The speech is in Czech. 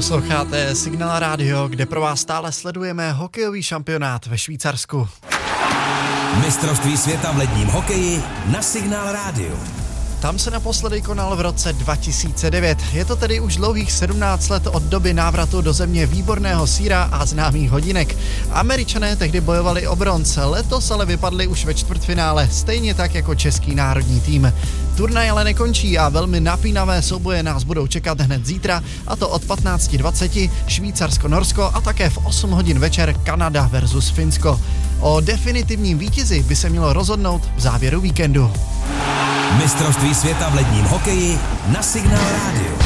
Posloucháte Signál Radio, kde pro vás stále sledujeme hokejový šampionát ve Švýcarsku. Mistrovství světa v ledním hokeji na Signál Radio. Tam se naposledy konal v roce 2009. Je to tedy už dlouhých 17 let od doby návratu do země výborného sýra a známých hodinek. Američané tehdy bojovali o bronz, letos ale vypadli už ve čtvrtfinále, stejně tak jako český národní tým. Turnaj ale nekončí a velmi napínavé souboje nás budou čekat hned zítra, a to od 15:20 Švýcarsko-Norsko a také v 8 hodin večer Kanada versus Finsko. O definitivním vítězi by se mělo rozhodnout v závěru víkendu. Mistrovství světa v ledním hokeji na Signál Radio.